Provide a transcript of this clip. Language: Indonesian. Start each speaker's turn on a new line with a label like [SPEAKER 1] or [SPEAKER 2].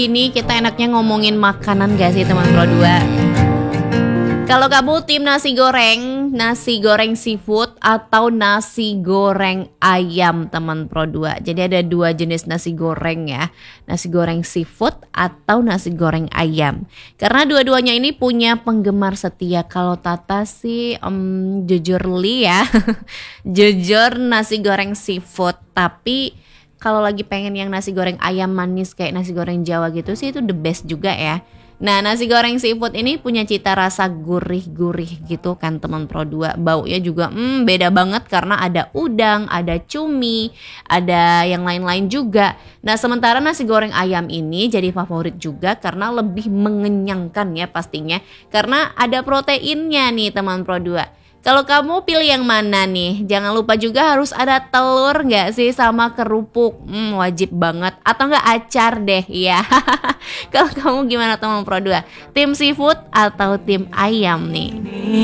[SPEAKER 1] Ini kita enaknya ngomongin makanan gak sih teman Pro 2? Kalau kamu tim nasi goreng seafood atau nasi goreng ayam teman Pro 2. Jadi ada dua jenis nasi goreng ya. Nasi goreng seafood atau nasi goreng ayam. Karena dua-duanya ini punya penggemar setia. Kalau Tata sih jujur li ya. Jujur nasi goreng seafood. Tapi kalau lagi pengen yang nasi goreng ayam manis kayak nasi goreng Jawa gitu sih itu the best juga ya. Nah, nasi goreng seafood ini punya cita rasa gurih-gurih gitu kan teman Pro 2. Baunya juga beda banget karena ada udang, ada cumi, ada yang lain-lain juga. Nah, sementara nasi goreng ayam ini jadi favorit juga karena lebih mengenyangkan ya pastinya. Karena ada proteinnya nih teman Pro 2. Kalau kamu pilih yang mana nih? Jangan lupa juga harus ada telur nggak sih sama kerupuk. Wajib banget. Atau nggak acar deh ya. Kalau kamu gimana teman Pro 2? Tim seafood atau tim ayam nih?